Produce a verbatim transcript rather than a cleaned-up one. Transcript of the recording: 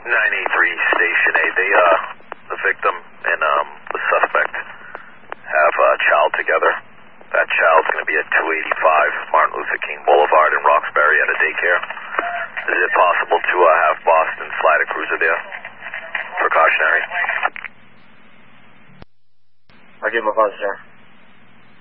nine eight three, Station A. They, uh, the victim and um, the suspect have a child together. That child's going to be at two eighty-five Martin Luther King Boulevard in Roxbury at a daycare. Is it possible to uh, have Boston flight a cruiser there? Precautionary. I'll give him a buzz, sir.